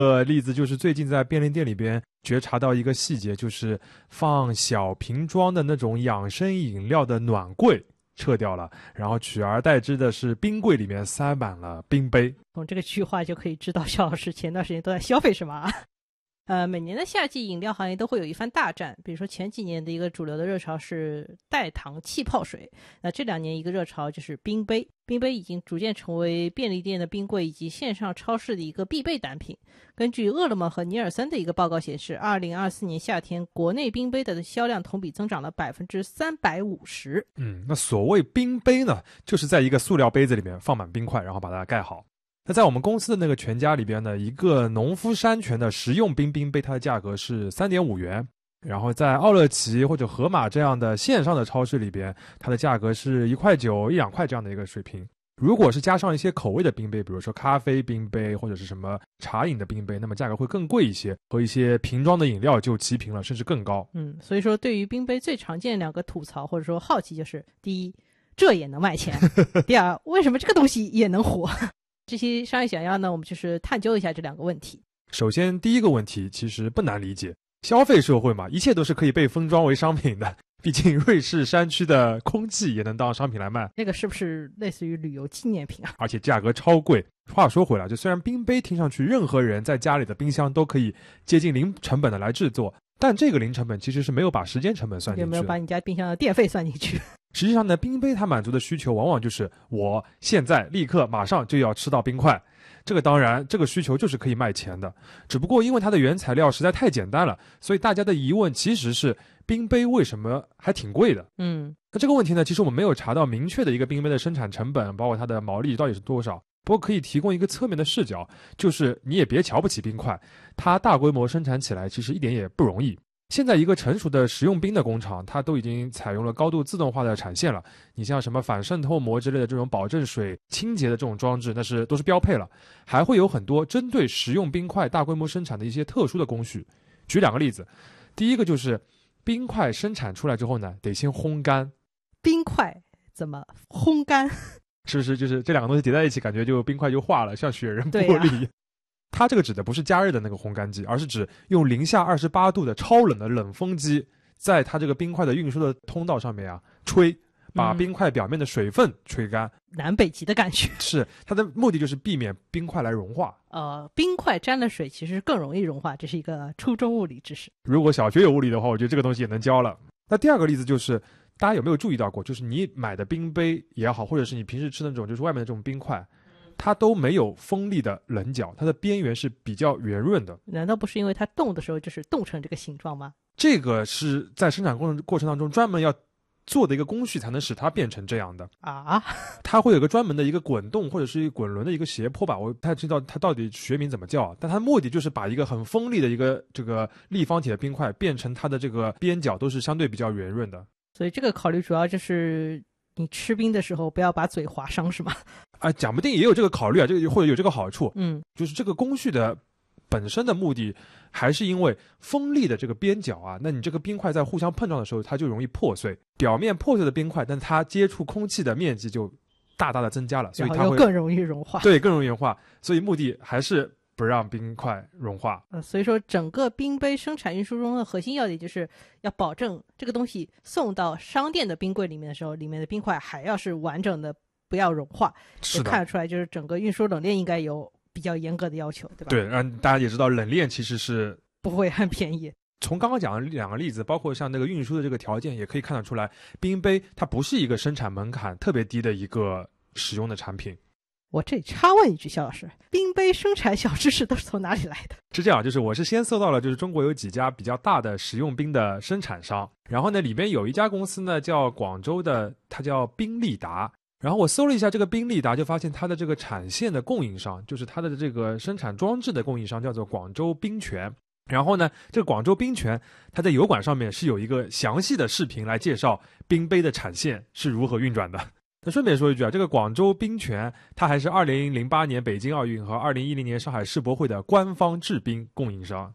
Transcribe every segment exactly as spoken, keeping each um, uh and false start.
呃，例子就是最近在便利店里边觉察到一个细节，就是放小瓶装的那种养生饮料的暖柜撤掉了，然后取而代之的是冰柜里面塞满了冰杯。 从这个句话就可以知道肖老师前段时间都在消费什么啊。呃，每年的夏季饮料行业都会有一番大战，比如说前几年的一个主流的热潮是代糖气泡水，那这两年一个热潮就是冰杯。冰杯已经逐渐成为便利店的冰柜以及线上超市的一个必备单品。根据饿了么和尼尔森的一个报告显示，二零二四年夏天国内冰杯的销量同比增长了百分之三百五十。 嗯，那所谓冰杯呢，就是在一个塑料杯子里面放满冰块，然后把它盖好。那在我们公司的那个全家里边呢，一个农夫山泉的食用冰冰杯，它的价格是 三点五元。然后在奥乐奇或者盒马这样的线上的超市里边，它的价格是一块九、一两块这样的一个水平。如果是加上一些口味的冰杯，比如说咖啡冰杯或者是什么茶饮的冰杯，那么价格会更贵一些，和一些瓶装的饮料就齐平了，甚至更高。 嗯，所以说对于冰杯最常见两个吐槽或者说好奇就是：第一，这也能卖钱；第二，为什么这个东西也能火？这期商业小样呢，我们就是探究一下这两个问题。 首先，第一个问题其实不难理解，消费社会嘛，一切都是可以被封装为商品的。毕竟瑞士山区的空气也能当商品来卖， 那个是不是类似于旅游纪念品啊？ 而且价格超贵。话说回来，就虽然冰杯听上去任何人在家里的冰箱都可以接近零成本的来制作，但这个零成本其实是没有把时间成本算进去的。 有没有把你家冰箱的电费算进去？ 实际上呢，冰杯它满足的需求往往就是我现在立刻马上就要吃到冰块。这个当然这个需求就是可以卖钱的，只不过因为它的原材料实在太简单了，所以大家的疑问其实是冰杯为什么还挺贵的。 嗯， 那这个问题呢，其实我们没有查到明确的一个冰杯的生产成本，包括它的毛利到底是多少，不过可以提供一个侧面的视角，就是你也别瞧不起冰块，它大规模生产起来其实一点也不容易。现在一个成熟的食用冰的工厂，它都已经采用了高度自动化的产线了。你像什么反渗透膜之类的这种保证水清洁的这种装置，那是都是标配了。还会有很多针对食用冰块大规模生产的一些特殊的工序。举两个例子，第一个就是冰块生产出来之后呢，得先烘干。 冰块怎么烘干？ 是不是就是这两个东西叠在一起，感觉就冰块就化了，像雪人玻璃一样。它这个指的不是加热的那个烘干机，而是指用零下二十八度的超冷的冷风机，在它这个冰块的运输的通道上面啊吹，把冰块表面的水分吹干。 嗯、南北极的感觉。 是，它的目的就是避免冰块来融化。 呃，冰块沾了水其实更容易融化，这是一个初中物理知识。 如果小学有物理的话，我觉得这个东西也能教了。那第二个例子就是，大家有没有注意到过，就是你买的冰杯也好，或者是你平时吃的那种就是外面的这种冰块，它都没有锋利的棱角，它的边缘是比较圆润的。 难道不是因为它冻的时候就是冻成这个形状吗？ 这个是在生产过程过程当中专门要做的一个工序，才能使它变成这样的啊。 它会有个专门的一个滚动或者是一个滚轮的一个斜坡吧，我不太知道它到底学名怎么叫，但它的目的就是把一个很锋利的一个这个立方体的冰块变成它的这个边角都是相对比较圆润的。 所以这个考虑主要就是你吃冰的时候不要把嘴划伤，是吗？ 啊，讲不定也有这个考虑啊，这个或者有这个好处。 嗯， 就是这个工序的本身的目的，还是因为锋利的这个边角啊，那你这个冰块在互相碰撞的时候，它就容易破碎。表面破碎的冰块，但它接触空气的面积就大大的增加了，所以它会更容易融化。 对，更容易融化。所以目的还是不让冰块融化。 呃，所以说整个冰杯生产运输中的核心要点就是要保证这个东西送到商店的冰柜里面的时候，里面的冰块还要是完整的，不要融化。 是的， 看得出来就是整个运输冷链应该有比较严格的要求，对吧？ 对，让大家也知道冷链其实是不会很便宜。 从刚刚讲的两个例子，包括像那个运输的这个条件，也可以看得出来，冰杯它不是一个生产门槛特别低的一个使用的产品。 我这里插问一句，肖老师，冰杯生产小知识都是从哪里来的？ 是这样，就是我是先搜到了，就是中国有几家比较大的食用冰的生产商，然后呢，里边有一家公司呢叫广州的，它叫冰利达。然后我搜了一下这个冰利达，就发现它的这个产线的供应商，就是它的这个生产装置的供应商叫做广州冰泉。然后呢，这个广州冰泉它在油管上面是有一个详细的视频来介绍冰杯的产线是如何运转的。那顺便说一句啊，这个广州冰泉它还是二零零八年北京奥运和二零一零年上海世博会的官方制冰供应商。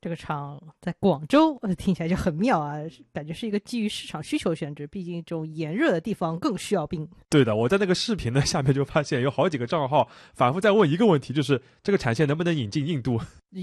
这个厂在广州，呃听起来就很妙啊，感觉是一个基于市场需求选址，毕竟这种炎热的地方更需要冰。 对的，我在那个视频的下面就发现有好几个账号反复在问一个问题，就是这个产线能不能引进印度。